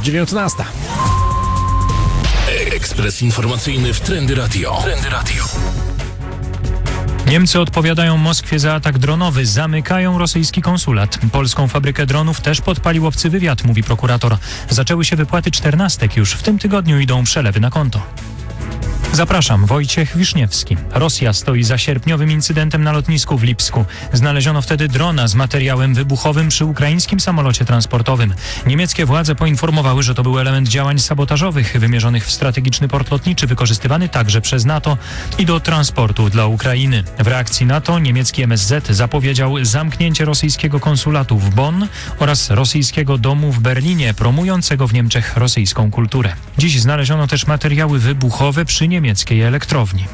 19. Ekspres informacyjny w Trendy Radio. Niemcy odpowiadają Moskwie za atak dronowy, zamykają rosyjski konsulat. Polską fabrykę dronów też podpalił obcy wywiad, mówi prokurator. Zaczęły się wypłaty czternastek, już w tym tygodniu idą przelewy na konto. Zapraszam, Wojciech Wiszniewski. Rosja stoi za sierpniowym incydentem na lotnisku w Lipsku. Znaleziono wtedy drona z materiałem wybuchowym przy ukraińskim samolocie transportowym. Niemieckie władze poinformowały, że to był element działań sabotażowych wymierzonych w strategiczny port lotniczy, wykorzystywany także przez NATO i do transportu dla Ukrainy. W reakcji na to niemiecki MSZ zapowiedział zamknięcie rosyjskiego konsulatu w Bonn oraz rosyjskiego domu w Berlinie, promującego w Niemczech rosyjską kulturę. Dziś znaleziono też materiały wybuchowe przy niemieckiej elektrowni.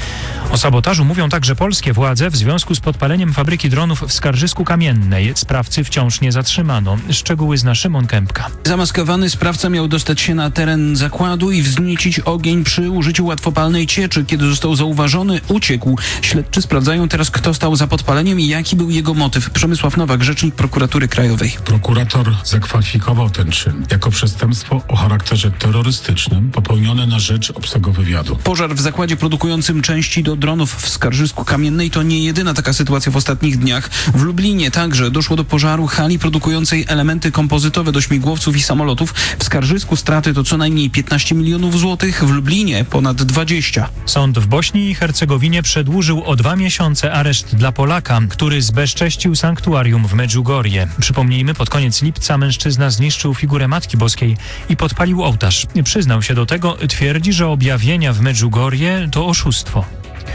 O sabotażu mówią także polskie władze w związku z podpaleniem fabryki dronów w Skarżysku-Kamiennej. Sprawcy wciąż nie zatrzymano. Szczegóły zna Szymon Kępka. Zamaskowany sprawca miał dostać się na teren zakładu i wzniecić ogień przy użyciu łatwopalnej cieczy. Kiedy został zauważony, uciekł. Śledczy sprawdzają teraz, kto stał za podpaleniem i jaki był jego motyw. Przemysław Nowak, rzecznik Prokuratury Krajowej. Prokurator zakwalifikował ten czyn jako przestępstwo o charakterze terrorystycznym popełnione na rzecz obcego wywiadu. Pożar w zakładzie produkującym części do dronów w Skarżysku-Kamiennej to nie jedyna taka sytuacja w ostatnich dniach. W Lublinie także doszło do pożaru hali produkującej elementy kompozytowe do śmigłowców i samolotów. W Skarżysku straty to co najmniej 15 milionów złotych, w Lublinie ponad 20. Sąd w Bośni i Hercegowinie przedłużył o 2 miesiące areszt dla Polaka, który zbezcześcił sanktuarium w Medjugorje. Przypomnijmy, pod koniec lipca mężczyzna zniszczył figurę Matki Boskiej i podpalił ołtarz. Przyznał się do tego, twierdzi, że objawienia w Medjugorje to oszustwo.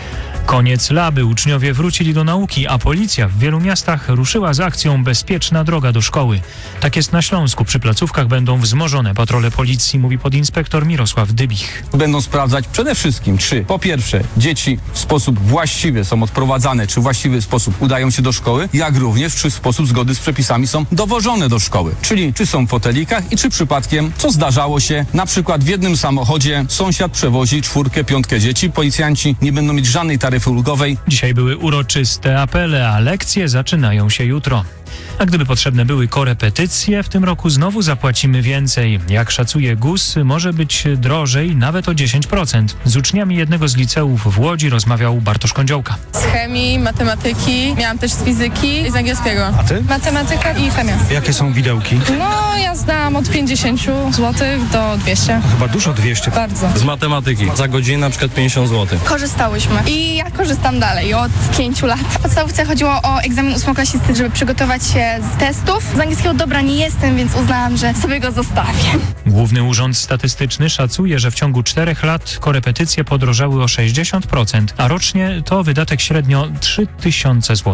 Koniec laby, uczniowie wrócili do nauki, a policja w wielu miastach ruszyła z akcją Bezpieczna droga do szkoły. Tak jest na Śląsku. Przy placówkach będą wzmożone patrole policji, mówi podinspektor Mirosław Dybich. Będą sprawdzać przede wszystkim, czy po pierwsze dzieci w sposób właściwy są odprowadzane, czy w właściwy sposób udają się do szkoły, jak również czy w sposób zgodny z przepisami są dowożone do szkoły. Czyli czy są w fotelikach i czy przypadkiem, co zdarzało się, na przykład w jednym samochodzie sąsiad przewozi 4, 5 dzieci, policjanci nie będą mieć żadnej taryfy ulgowej. Dzisiaj były uroczyste apele, a lekcje zaczynają się jutro. A gdyby potrzebne były korepetycje, w tym roku znowu zapłacimy więcej. Jak szacuje GUS, może być drożej nawet o 10%. Z uczniami jednego z liceów w Łodzi rozmawiał Bartosz Kądziołka. Z chemii, matematyki, miałam też z fizyki i z angielskiego. A ty? Matematyka i chemia. Jakie są widełki? No, ja zdałam od 50 zł do 200. Chyba dużo 200. Bardzo. Z matematyki. Za godzinę na przykład 50 zł. Korzystałyśmy i ja korzystam dalej od 5 lat. W podstawówce chodziło o egzamin ósmoklasisty, żeby przygotować się z testów. Z angielskiego dobra nie jestem, więc uznałam, że sobie go zostawię. Główny Urząd Statystyczny szacuje, że w ciągu 4 lat korepetycje podrożały o 60%, a rocznie to wydatek średnio 3000 zł.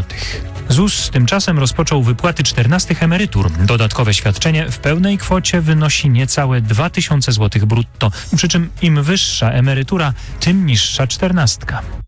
ZUS tymczasem rozpoczął wypłaty 14 emerytur. Dodatkowe świadczenie w pełnej kwocie wynosi niecałe 2000 zł brutto. Przy czym im wyższa emerytura, tym niższa 14.